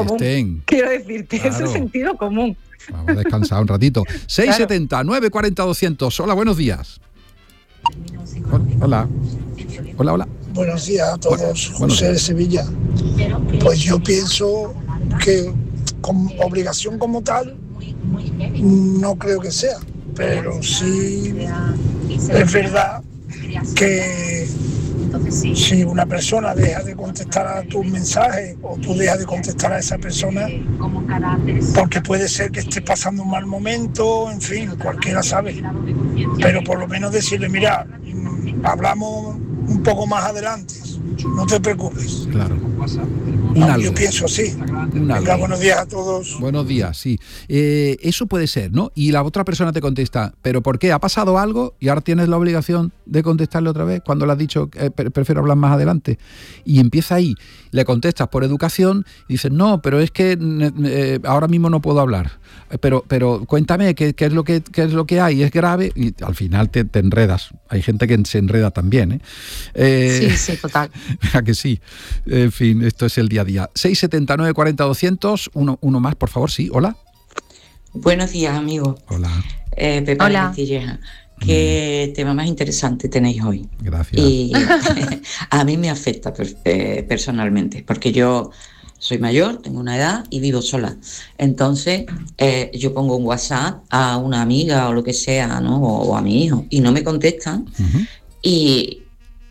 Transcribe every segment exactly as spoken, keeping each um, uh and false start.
común. estén. Quiero decirte, Claro. eso es sentido común. Vamos a descansar un ratito. seis setenta, nueve cuarenta, doscientos. Hola, buenos días. Hola. Hola, hola. Buenos días a todos, Bueno, buenos José de días. Sevilla. Pues yo pienso que con obligación como tal no creo que sea, pero sí es verdad que si una persona deja de contestar a tus mensajes o tú dejas de contestar a esa persona, porque puede ser que estés pasando un mal momento, en fin, cualquiera sabe, pero por lo menos decirle, mira, hablamos un poco más adelante, no te preocupes. Claro. No, algo. yo pienso así. Un Venga, algo. buenos días a todos. Buenos días, sí. Eh, eso puede ser, ¿no? Y la otra persona te contesta, ¿pero por qué? ¿Ha pasado algo? Y ahora tienes la obligación de contestarle otra vez cuando le has dicho que eh, prefiero hablar más adelante. Y empieza ahí, le contestas por educación y dices, no, pero es que eh, ahora mismo no puedo hablar. Pero, pero cuéntame qué, qué es lo que qué es lo que hay, es grave, y al final te, te enredas. Hay gente que se enreda también, ¿eh? eh Sí, sí, total. ¿A que sí? En fin, esto es el día a día. seis setenta, nueve cuarenta, doscientos. Uno, uno más, por favor, sí. Hola. Buenos días, amigos. Hola. Eh, Pepa Hola. Castilleja. Qué mm. tema más interesante tenéis hoy. Gracias. Y a mí me afecta eh, personalmente, porque yo soy mayor, tengo una edad y vivo sola. Entonces, eh, yo pongo un WhatsApp a una amiga o lo que sea, ¿no? O, o a mi hijo, y no me contestan. Uh-huh. Y,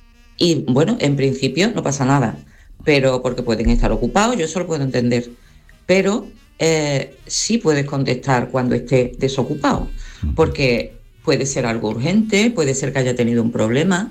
y bueno, en principio no pasa nada, pero porque pueden estar ocupados, yo eso lo puedo entender. Pero eh, sí puedes contestar cuando estés desocupado, porque puede ser algo urgente, puede ser que haya tenido un problema,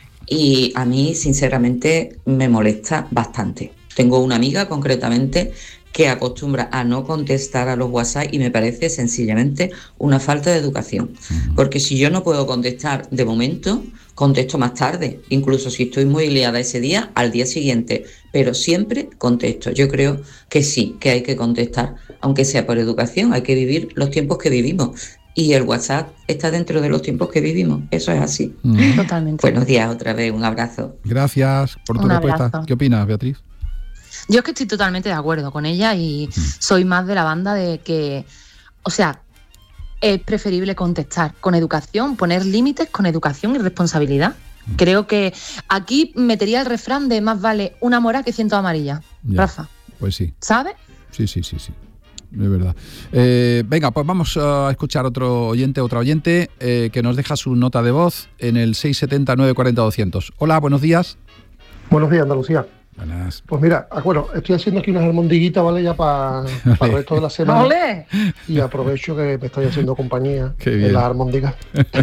y a mí, sinceramente, me molesta bastante. Tengo una amiga, concretamente, que acostumbra a no contestar a los WhatsApp y me parece sencillamente una falta de educación. Porque si yo no puedo contestar de momento, contesto más tarde. Incluso si estoy muy liada ese día, al día siguiente. Pero siempre contesto. Yo creo que sí, que hay que contestar, aunque sea por educación. Hay que vivir los tiempos que vivimos. Y el WhatsApp está dentro de los tiempos que vivimos. Eso es así. Mm. Totalmente. Buenos días otra vez. Un abrazo. Gracias por tu Un respuesta. abrazo. ¿Qué opinas, Beatriz? Yo es que estoy totalmente de acuerdo con ella y mm. soy más de la banda de que, o sea, es preferible contestar con educación, poner límites con educación y responsabilidad. Mm. Creo que aquí metería el refrán de más vale una mora que ciento amarillas. Ya, Rafa. Pues sí. ¿Sabes? Sí, sí, sí, sí. De verdad. Eh, venga, pues vamos a escuchar otro oyente, otra oyente eh, que nos deja su nota de voz en el seis setenta, nueve cuarenta, doscientos. Hola, buenos días. Buenos días, Andalucía. Buenas. Pues mira, bueno, estoy haciendo aquí unas almondiguitas, ¿vale? Ya para pa el resto de la semana. ¡Ole! Y aprovecho que me estáis haciendo compañía en las almondiguas.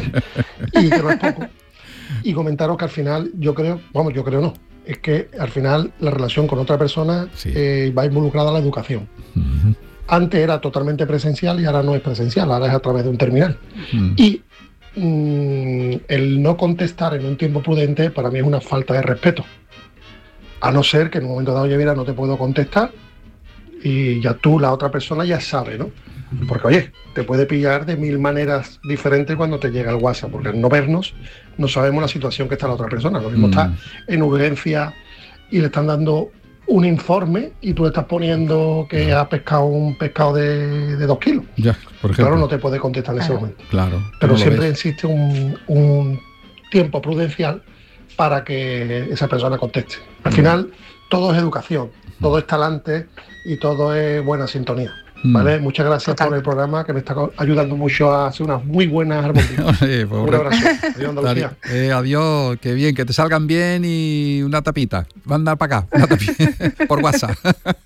Y que no es poco. Y comentaros que al final, yo creo, vamos, yo creo no, es que al final la relación con otra persona sí. eh, va involucrada la educación. Uh-huh. Antes era totalmente presencial y ahora no es presencial, ahora es a través de un terminal. Uh-huh. Y mmm, el no contestar en un tiempo prudente para mí es una falta de respeto. A no ser que en un momento dado yo mira, no te puedo contestar y ya tú, la otra persona, ya sabe, ¿no? Porque, oye, te puede pillar de mil maneras diferentes cuando te llega el WhatsApp, porque al no vernos, no sabemos la situación que está la otra persona. Lo mismo mm. está en urgencia y le están dando un informe y tú le estás poniendo que ha pescado un pescado de, de dos kilos. Ya, por ejemplo. Claro, no te puede contestar en ese claro, momento. Claro. Pero siempre existe un, un tiempo prudencial para que esa persona conteste. Al final, todo es educación, todo es talante y todo es buena sintonía. ¿Vale? Mm. Muchas gracias Total. por el programa, que me está ayudando mucho a hacer unas muy buenas armonías. Oye, un abrazo. Adiós, Andalucía. Eh, adiós, qué bien, que te salgan bien y una tapita. Manda para acá, una tapita por WhatsApp.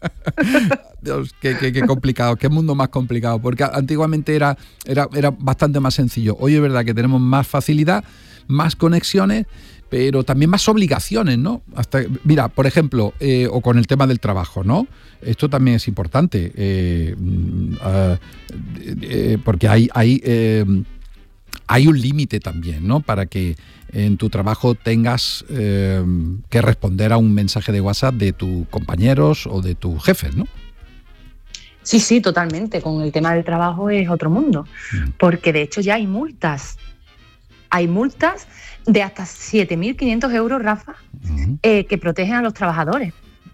Dios, qué, qué, qué complicado, qué mundo más complicado, porque antiguamente era, era, era bastante más sencillo. Hoy es verdad que tenemos más facilidad, más conexiones, pero también más obligaciones, ¿no? Hasta, mira, por ejemplo, eh, o con el tema del trabajo, ¿no? Esto también es importante, eh, uh, eh, porque hay, hay, eh, hay un límite también, ¿no? Para que en tu trabajo tengas eh, que responder a un mensaje de WhatsApp de tus compañeros o de tus jefes, ¿no? Sí, sí, totalmente. Con el tema del trabajo es otro mundo, mm. porque de hecho ya hay multas. Hay multas de hasta siete mil quinientos euros, Rafa, uh-huh. eh, que protegen a los trabajadores.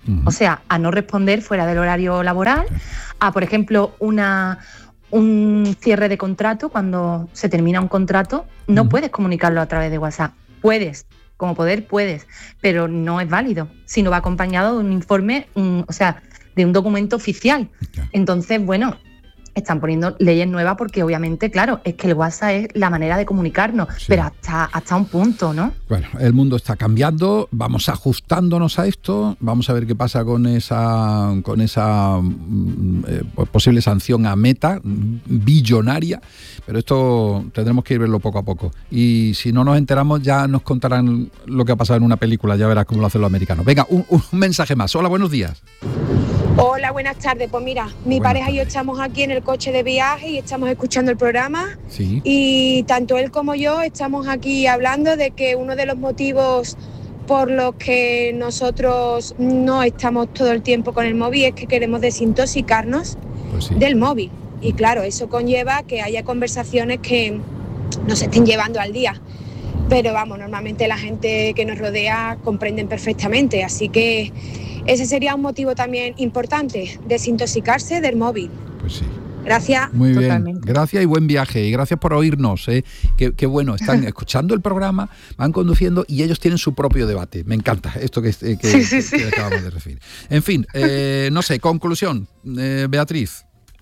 Uh-huh. O sea, a no responder fuera del horario laboral, a, por ejemplo, una... un cierre de contrato, cuando se termina un contrato, no uh-huh. puedes comunicarlo a través de WhatsApp. Puedes, como poder puedes, pero no es válido si no va acompañado de un informe, un, o sea, de un documento oficial. Okay. Entonces, bueno, están poniendo leyes nuevas porque obviamente, claro, es que el WhatsApp es la manera de comunicarnos, sí. pero hasta, hasta un punto, ¿no? Bueno, el mundo está cambiando, vamos ajustándonos a esto, vamos a ver qué pasa con esa, con esa eh, posible sanción a Meta, billonaria, pero esto tendremos que ir verlo poco a poco. Y si no nos enteramos, ya nos contarán lo que ha pasado en una película, ya verás cómo lo hacen los americanos. Venga, un, un mensaje más. Hola, buenos días. Hola, buenas tardes. Pues mira, mi buenas pareja tardes. y yo estamos aquí en el coche de viaje y estamos escuchando el programa. Sí. Y tanto él como yo estamos aquí hablando de que uno de los motivos por los que nosotros no estamos todo el tiempo con el móvil es que queremos desintoxicarnos pues sí. del móvil. Y claro, eso conlleva que haya conversaciones que nos estén llevando al día. Pero vamos, normalmente la gente que nos rodea comprenden perfectamente, así que ese sería un motivo también importante, desintoxicarse del móvil. Pues sí. Gracias. Muy bien, Totalmente. Gracias y buen viaje. Y gracias por oírnos. ¿eh? Qué, qué bueno, están escuchando el programa, van conduciendo y ellos tienen su propio debate. Me encanta esto que, que, sí, sí, que, sí. que acabamos de referir. En fin, eh, no sé, conclusión, eh, Beatriz.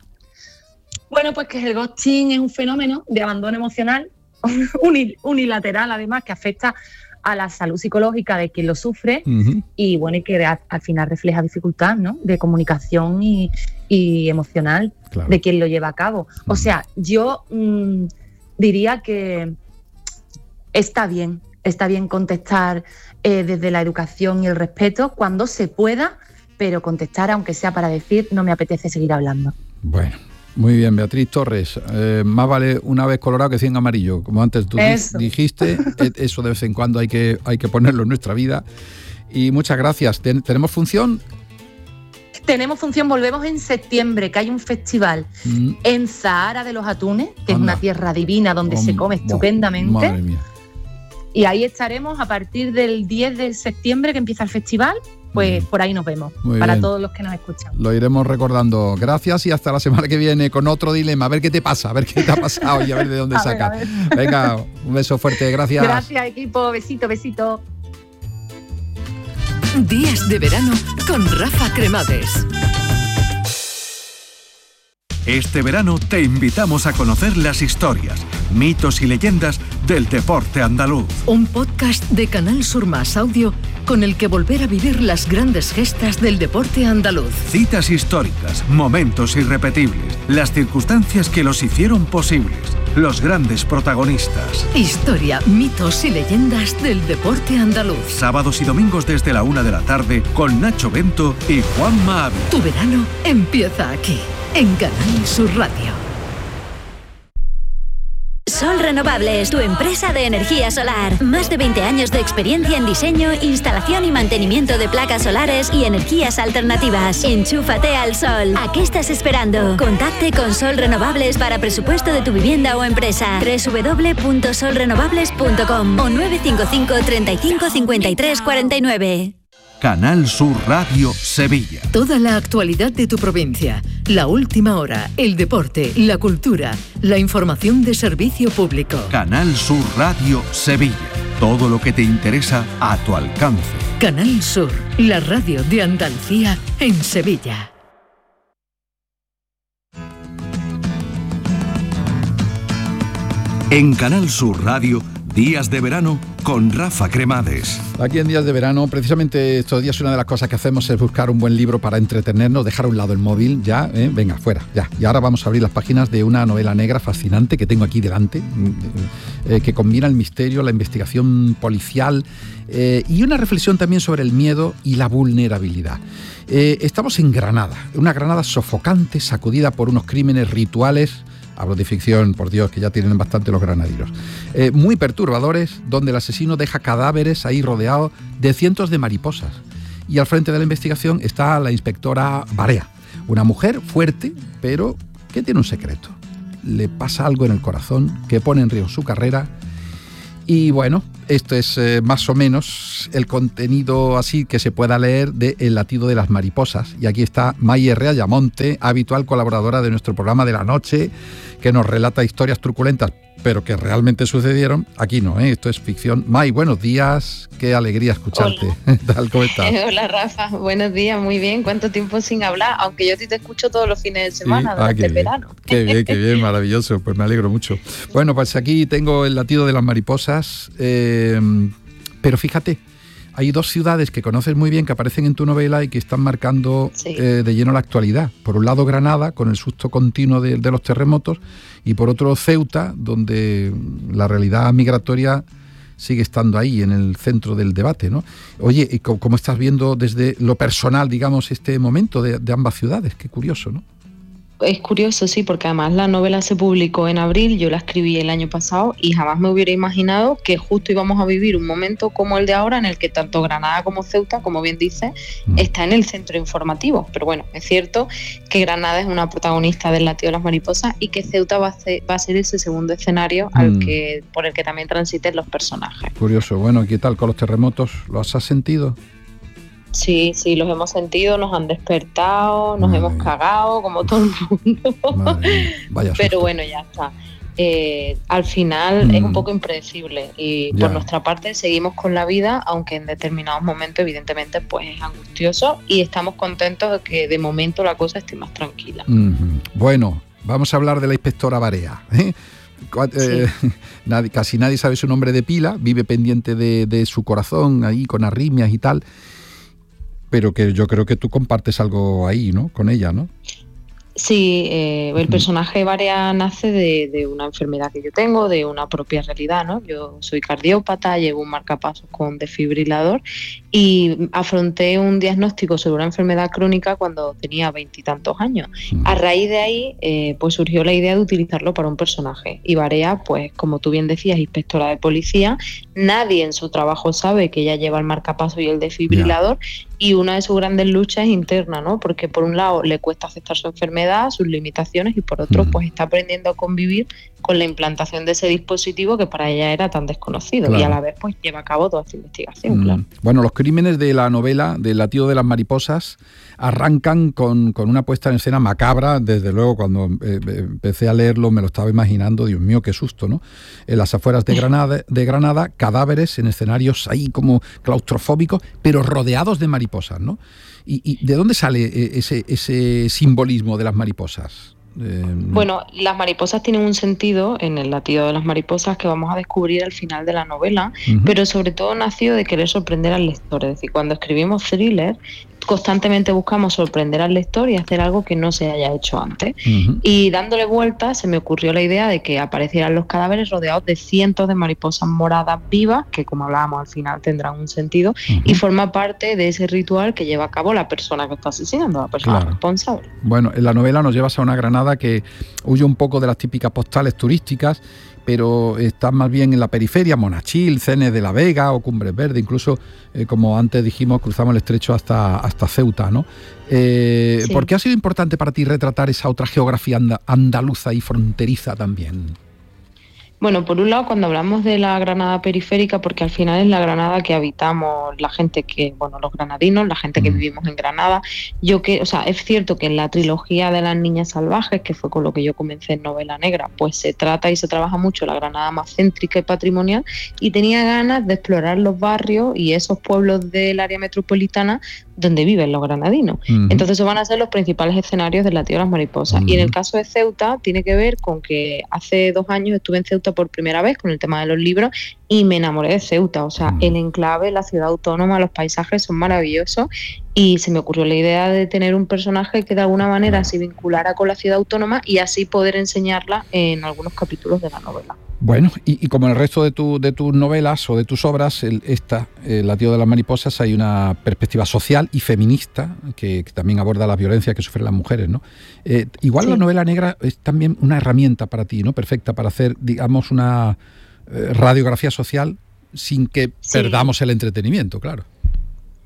Bueno, pues que el ghosting es un fenómeno de abandono emocional unilateral, además, que afecta a la salud psicológica de quien lo sufre uh-huh. y bueno, y que a, al final refleja dificultad, ¿no? de comunicación y, y emocional claro. de quien lo lleva a cabo. Uh-huh. O sea, yo mmm, diría que está bien, está bien contestar eh, desde la educación y el respeto cuando se pueda, pero contestar aunque sea para decir no me apetece seguir hablando. Bueno. Muy bien, Beatriz Torres. Eh, más vale una vez colorado que cien amarillo. Como antes tú eso. dijiste, eso de vez en cuando hay que, hay que ponerlo en nuestra vida. Y muchas gracias. ¿Ten, ¿Tenemos función? Tenemos función, volvemos en septiembre, que hay un festival mm. en Zahara de los Atunes, que Anda. es una tierra divina donde oh, se come estupendamente. Madre mía. Y ahí estaremos a partir del diez de septiembre, que empieza el festival. Pues por ahí nos vemos, Muy para bien. todos los que nos escuchan. Lo iremos recordando. Gracias y hasta la semana que viene con otro dilema. A ver qué te pasa, a ver qué te ha pasado y a ver de dónde sacas. Venga, un beso fuerte, gracias. Gracias, equipo. Besito, besito. Días de verano con Rafa Cremades. Este verano te invitamos a conocer las historias, mitos y leyendas del deporte andaluz. Un podcast de Canal Sur Más Audio con el que volver a vivir las grandes gestas del deporte andaluz. Citas históricas, momentos irrepetibles, las circunstancias que los hicieron posibles, los grandes protagonistas. Historia, mitos y leyendas del deporte andaluz. Sábados y domingos desde la una de la tarde con Nacho Bento y Juanma Ávila. Tu verano empieza aquí, en Canal Sur Radio. Sol Renovables, tu empresa de energía solar. Más de veinte años de experiencia en diseño, instalación y mantenimiento de placas solares y energías alternativas. Enchúfate al sol. ¿A qué estás esperando? Contacte con Sol Renovables para presupuesto de tu vivienda o empresa. doble u doble u doble u punto sol renovables punto com o nueve cinco cinco, treinta y cinco, cincuenta y tres, cuarenta y nueve. Canal Sur Radio Sevilla. Toda la actualidad de tu provincia, la última hora, el deporte, la cultura, la información de servicio público. Canal Sur Radio Sevilla. Todo lo que te interesa a tu alcance. Canal Sur, la radio de Andalucía en Sevilla. En Canal Sur Radio, Días de verano con Rafa Cremades. Aquí en Días de Verano, precisamente estos días una de las cosas que hacemos es buscar un buen libro para entretenernos, dejar a un lado el móvil, ya, ¿eh? venga, fuera, ya. Y ahora vamos a abrir las páginas de una novela negra fascinante que tengo aquí delante, eh, que combina el misterio, la investigación policial eh, y una reflexión también sobre el miedo y la vulnerabilidad. Eh, estamos en Granada, una Granada sofocante, sacudida por unos crímenes rituales. Hablo de ficción, por Dios, que ya tienen bastante los granadinos. Eh, muy perturbadores, donde el asesino deja cadáveres ahí rodeados de cientos de mariposas. Y al frente de la investigación está la inspectora Barea, una mujer fuerte, pero que tiene un secreto. Le pasa algo en el corazón que pone en riesgo su carrera. Y bueno, esto es eh, más o menos el contenido así que se pueda leer de El latido de las mariposas. Y aquí está May R. Ayamonte, habitual colaboradora de nuestro programa de la noche, que nos relata historias truculentas, pero que realmente sucedieron. Aquí no, ¿eh? Esto es ficción. May, buenos días, qué alegría escucharte. Tal, ¿cómo estás? Hola, Rafa, buenos días, muy bien. ¿Cuánto tiempo sin hablar? Aunque yo a ti te escucho todos los fines de semana, sí, durante ah, el verano. Qué bien, qué bien, maravilloso, pues me alegro mucho. Bueno, pues aquí tengo El latido de las mariposas, eh, pero fíjate, hay dos ciudades que conoces muy bien, que aparecen en tu novela y que están marcando sí. eh, de lleno la actualidad. Por un lado Granada, con el susto continuo de, de los terremotos, y por otro Ceuta, donde la realidad migratoria sigue estando ahí, en el centro del debate, ¿no? Oye, ¿y cómo, cómo estás viendo desde lo personal, digamos, este momento de, de ambas ciudades? Qué curioso, ¿no? Es curioso, sí, porque además la novela se publicó en abril, yo la escribí el año pasado y jamás me hubiera imaginado que justo íbamos a vivir un momento como el de ahora en el que tanto Granada como Ceuta, como bien dice, mm. está en el centro informativo. Pero bueno, es cierto que Granada es una protagonista del latido de las mariposas y que Ceuta va a ser, va a ser ese segundo escenario mm. al que por el que también transiten los personajes. Curioso. Bueno, ¿qué tal con los terremotos? ¿Los has sentido? Sí, sí, los hemos sentido, nos han despertado, nos Madre hemos cagado, como todo el mundo. Vaya Pero susto. Bueno, ya está. Eh, al final mm. es un poco impredecible y ya. Por nuestra parte seguimos con la vida, aunque en determinados momentos evidentemente pues es angustioso y estamos contentos de que de momento la cosa esté más tranquila. Mm-hmm. Bueno, vamos a hablar de la inspectora Barea, ¿eh? Eh, sí. nadie, casi nadie sabe su nombre de pila, vive pendiente de, de su corazón ahí con arritmias y tal. Pero que yo creo que tú compartes algo ahí, ¿no? Con ella, ¿no? Sí, eh, el personaje Barea nace de, de una enfermedad que yo tengo, de una propia realidad, ¿no? Yo soy cardiópata, llevo un marcapasos con desfibrilador y afronté un diagnóstico sobre una enfermedad crónica cuando tenía veintitantos años. A raíz de ahí, eh, pues surgió la idea de utilizarlo para un personaje. Y Barea, pues como tú bien decías, inspectora de policía, nadie en su trabajo sabe que ella lleva el marcapasos y el desfibrilador. Yeah. Y una de sus grandes luchas es interna, ¿no? Porque por un lado le cuesta aceptar su enfermedad, sus limitaciones, y por otro mm. pues está aprendiendo a convivir con la implantación de ese dispositivo que para ella era tan desconocido. Claro. Y a la vez pues lleva a cabo toda esta investigación, mm. claro. Bueno, los crímenes de la novela del latido de las mariposas arrancan con, con una puesta en escena macabra. Desde luego, cuando eh, empecé a leerlo me lo estaba imaginando, Dios mío, qué susto, ¿no? En las afueras de Granada, de Granada, cadáveres en escenarios ahí como claustrofóbicos, pero rodeados de mariposas, ¿no? ¿Y, y de dónde sale ese, ese simbolismo de las mariposas? Eh, bueno, las mariposas tienen un sentido en el latido de las mariposas que vamos a descubrir al final de la novela, uh-huh. pero sobre todo nació de querer sorprender al lector. Es decir, cuando escribimos thriller, constantemente buscamos sorprender al lector y hacer algo que no se haya hecho antes. Uh-huh. Y dándole vueltas se me ocurrió la idea de que aparecieran los cadáveres rodeados de cientos de mariposas moradas vivas, que como hablábamos al final tendrán un sentido, uh-huh. y forma parte de ese ritual que lleva a cabo la persona que está asesinando, la persona claro. responsable. Bueno, en la novela nos llevas a una Granada que huye un poco de las típicas postales turísticas, pero está más bien en la periferia, Monachil, Cenes de la Vega o Cumbres Verdes, incluso, eh, como antes dijimos, cruzamos el estrecho hasta, hasta Ceuta, ¿no? Eh, sí. ¿Por qué ha sido importante para ti retratar esa otra geografía and- andaluza y fronteriza también? Bueno, por un lado, cuando hablamos de la Granada periférica, porque al final es la Granada que habitamos la gente que, bueno, los granadinos, la gente que vivimos en Granada. Yo que, o sea, es cierto que en la trilogía de las niñas salvajes, que fue con lo que yo comencé en Novela Negra, pues se trata y se trabaja mucho la Granada más céntrica y patrimonial, y tenía ganas de explorar los barrios y esos pueblos del área metropolitana donde viven los granadinos. Uh-huh. Entonces esos van a ser los principales escenarios del latido de las mariposas. Uh-huh. Y en el caso de Ceuta tiene que ver con que hace dos años estuve en Ceuta por primera vez con el tema de los libros y me enamoré de Ceuta. O sea, uh-huh. el enclave, la ciudad autónoma, los paisajes son maravillosos y se me ocurrió la idea de tener un personaje que de alguna manera uh-huh. se vinculara con la ciudad autónoma y así poder enseñarla en algunos capítulos de la novela. Bueno, y, y como en el resto de, tu, de tus novelas o de tus obras, el, esta, El latido de las mariposas, hay una perspectiva social y feminista que, que también aborda la violencia que sufren las mujeres, ¿no? Eh, igual sí. La novela negra es también una herramienta para ti, ¿no? Perfecta para hacer, digamos, una eh, radiografía social sin que sí. perdamos el entretenimiento, claro.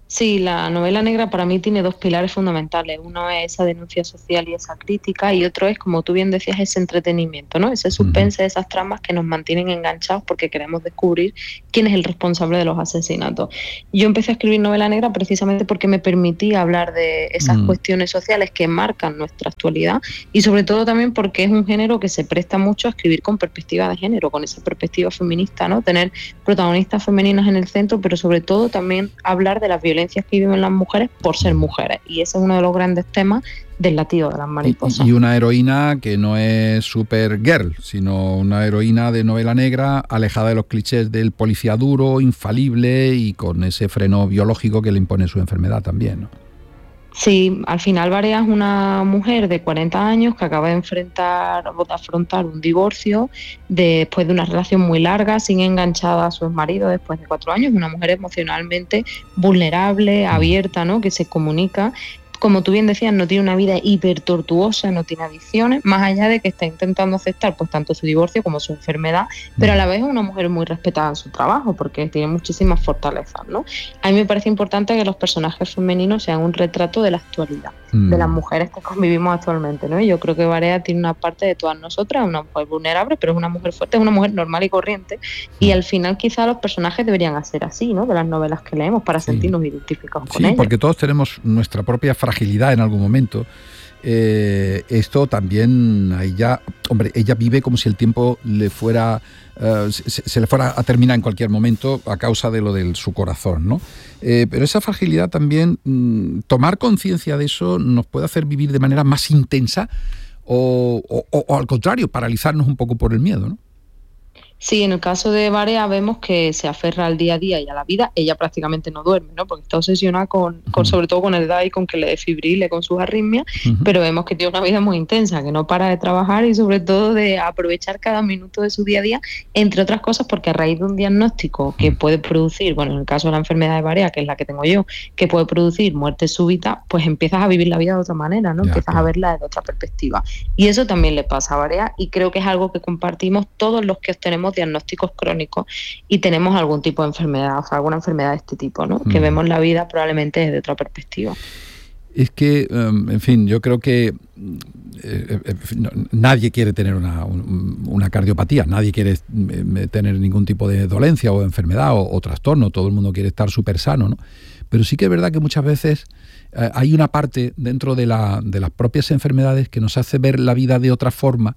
Sí, la novela negra para mí tiene dos pilares fundamentales. Uno es esa denuncia social y esa crítica, y otro es, como tú bien decías, ese entretenimiento, ¿no? Ese suspense, esas tramas que nos mantienen enganchados porque queremos descubrir quién es el responsable de los asesinatos. Yo empecé a escribir novela negra precisamente porque me permitía hablar de esas mm. cuestiones sociales que marcan nuestra actualidad, y sobre todo también porque es un género que se presta mucho a escribir con perspectiva de género, con esa perspectiva feminista, ¿no? Tener protagonistas femeninas en el centro, pero sobre todo también hablar de las violencias que viven las mujeres por ser mujeres, y ese es uno de los grandes temas del latido de las mariposas. Y, y una heroína que no es Supergirl, sino una heroína de novela negra, alejada de los clichés del policía duro, infalible y con ese freno biológico que le impone su enfermedad también, ¿no? Sí, al final Barea es una mujer de cuarenta años que acaba de enfrentar o de afrontar un divorcio después de una relación muy larga, sin enganchada a su exmarido después de cuatro años. Una mujer emocionalmente vulnerable, abierta, ¿no? Que se comunica. Como tú bien decías, no tiene una vida hiper tortuosa, no tiene adicciones, más allá de que está intentando aceptar pues tanto su divorcio como su enfermedad, pero a la vez es una mujer muy respetada en su trabajo porque tiene muchísimas fortalezas, ¿no? A mí me parece importante que los personajes femeninos sean un retrato de la actualidad, mm. de las mujeres que convivimos actualmente, ¿no? Y yo creo que Barea tiene una parte de todas nosotras, una mujer vulnerable, pero es una mujer fuerte, es una mujer normal y corriente, y al final quizá los personajes deberían ser así, ¿no? De las novelas que leemos para sí. sentirnos identificados con sí, ellas. Porque todos tenemos nuestra propia fragilidad en algún momento. Eh, esto también a ella, hombre, ella vive como si el tiempo le fuera uh, se, se le fuera a terminar en cualquier momento a causa de lo de su corazón, ¿no? Eh, pero esa fragilidad también, mmm, tomar conciencia de eso nos puede hacer vivir de manera más intensa o, o, o, o al contrario, paralizarnos un poco por el miedo, ¿no? Sí, en el caso de Barea vemos que se aferra al día a día y a la vida. Ella prácticamente no duerme, ¿no? Porque está obsesionada con, con sobre todo con el D A I, con que le desfibrile con sus arritmias, uh-huh. pero vemos que tiene una vida muy intensa, que no para de trabajar y sobre todo de aprovechar cada minuto de su día a día, entre otras cosas porque a raíz de un diagnóstico que puede producir, bueno, en el caso de la enfermedad de Barea, que es la que tengo yo, que puede producir muerte súbita, pues empiezas a vivir la vida de otra manera, ¿no? Ya, empiezas claro. a verla desde otra perspectiva. Y eso también le pasa a Barea, y creo que es algo que compartimos todos los que tenemos diagnósticos crónicos y tenemos algún tipo de enfermedad, o sea, alguna enfermedad de este tipo, ¿no? Mm. Que vemos la vida probablemente desde otra perspectiva. Es que, um, en fin, yo creo que eh, eh, no, nadie quiere tener una, un, una cardiopatía, nadie quiere eh, tener ningún tipo de dolencia o enfermedad o, o trastorno, todo el mundo quiere estar súper sano, ¿no? Pero sí que es verdad que muchas veces eh, hay una parte dentro de, la, de las propias enfermedades que nos hace ver la vida de otra forma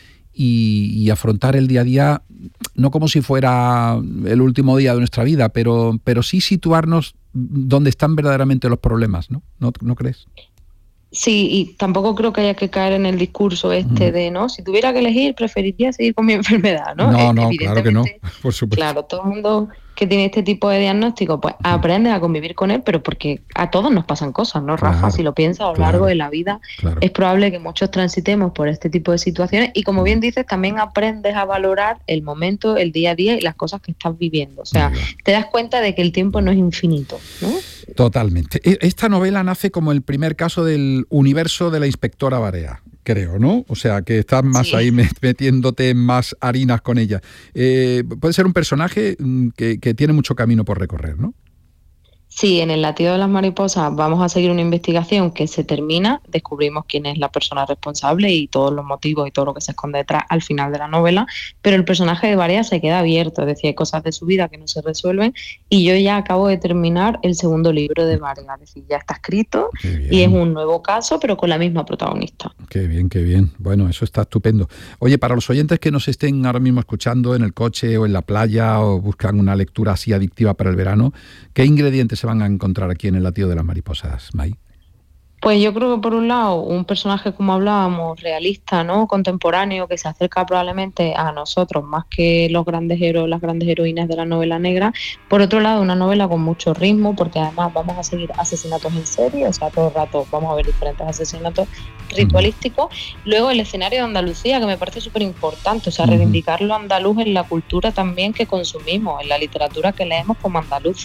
y, y afrontar el día a día, no como si fuera el último día de nuestra vida, pero, pero sí situarnos donde están verdaderamente los problemas, ¿no? ¿No, no crees? Sí, y tampoco creo que haya que caer en el discurso este mm. de, ¿no? Si tuviera que elegir, preferiría seguir con mi enfermedad, ¿no? No, no, claro que no, por supuesto. Claro, todo el mundo que tiene este tipo de diagnóstico, pues aprende a convivir con él, pero porque a todos nos pasan cosas, ¿no, Rafa? Claro, si lo piensas a lo claro, largo de la vida, claro. es probable que muchos transitemos por este tipo de situaciones y, como bien dices, también aprendes a valorar el momento, el día a día y las cosas que estás viviendo. O sea, te das cuenta de que el tiempo no es infinito, ¿no? Totalmente. Esta novela nace como el primer caso del universo de la inspectora Barea, creo, ¿no? O sea, que estás más sí. ahí metiéndote en más harinas con ella. Eh, puede ser un personaje que, que tiene mucho camino por recorrer, ¿no? Sí, en el latido de las mariposas vamos a seguir una investigación que se termina, descubrimos quién es la persona responsable y todos los motivos y todo lo que se esconde detrás al final de la novela, pero el personaje de Barea se queda abierto, es decir, hay cosas de su vida que no se resuelven, y yo ya acabo de terminar el segundo libro de Barea, es decir, ya está escrito y es un nuevo caso, pero con la misma protagonista. Qué bien, qué bien. Bueno, eso está estupendo. Oye, para los oyentes que nos estén ahora mismo escuchando en el coche o en la playa o buscan una lectura así adictiva para el verano, ¿qué ingredientes se van a encontrar aquí en el latido de las mariposas, May? Pues yo creo que por un lado un personaje, como hablábamos, realista, ¿no? Contemporáneo, que se acerca probablemente a nosotros más que los grandes héroes, las grandes heroínas de la novela negra. Por otro lado, una novela con mucho ritmo, porque además vamos a seguir asesinatos en serie, o sea, todo el rato vamos a ver diferentes asesinatos ritualísticos. Uh-huh. Luego el escenario de Andalucía, que me parece súper importante, o sea, uh-huh. reivindicar lo andaluz en la cultura también que consumimos, en la literatura que leemos como andaluces.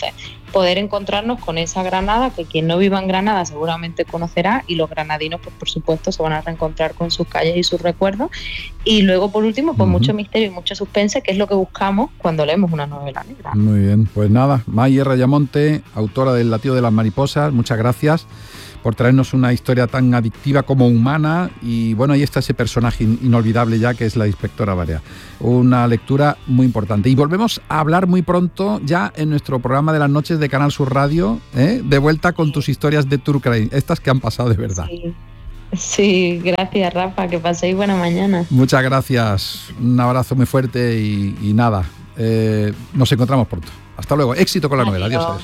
poder encontrarnos con esa Granada que quien no viva en Granada seguramente conocerá, y los granadinos pues por supuesto se van a reencontrar con sus calles y sus recuerdos. Y luego por último pues uh-huh. mucho misterio y mucho suspense, que es lo que buscamos cuando leemos una novela negra. Muy bien, pues nada, Mayer Rayamonte, autora del Latido de las Mariposas, muchas gracias por traernos una historia tan adictiva como humana, y bueno, ahí está ese personaje inolvidable ya que es la inspectora Barea. Una lectura muy importante. Y volvemos a hablar muy pronto ya en nuestro programa de las noches de Canal Sur Radio, ¿eh? De vuelta con tus historias de True Crime, estas que han pasado de verdad. Sí, sí, gracias Rafa, que paséis buena mañana. Muchas gracias, un abrazo muy fuerte y, y nada, eh, nos encontramos pronto. Hasta luego, éxito con la Adiós. novela, adiós. adiós.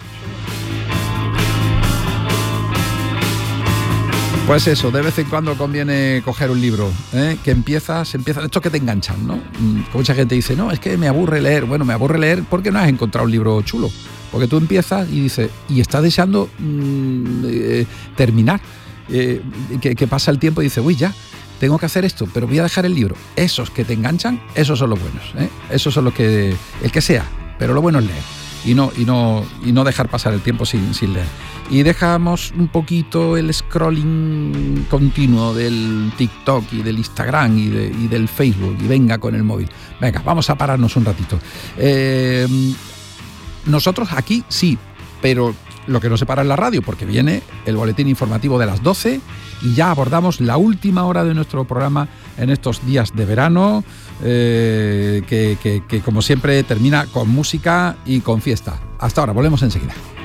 Pues eso, de vez en cuando conviene coger un libro, ¿eh? que empiezas, empiezas, esto que te enganchan, ¿no? Que mucha gente dice, no, es que me aburre leer. Bueno, me aburre leer porque no has encontrado un libro chulo. Porque tú empiezas y dices, y estás deseando mmm, eh, terminar. Eh, que, que pasa el tiempo y dices, uy, ya, tengo que hacer esto, pero voy a dejar el libro. Esos que te enganchan, esos son los buenos, ¿eh? Esos son los que, el que sea, pero lo bueno es leer. Y no, y no, y no dejar pasar el tiempo sin, sin leer. Y dejamos un poquito el scrolling continuo del TikTok y del Instagram y, de, y del Facebook, y venga con el móvil. Venga, vamos a pararnos un ratito. Eh, nosotros aquí sí, pero lo que no se para en la radio, porque viene el boletín informativo de las doce y ya abordamos la última hora de nuestro programa en estos días de verano, eh, que, que, que como siempre termina con música y con fiesta. Hasta ahora, volvemos enseguida.